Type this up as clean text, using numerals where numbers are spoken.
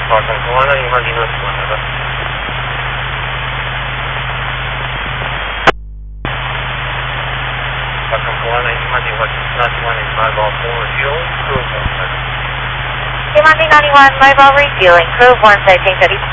Falcon 1, immagino squadra. Falcon 1, immagino not 1 is my ball 4 refueling, crew 1. Immagine 91, my ball refueling, crew 1 sighting 34.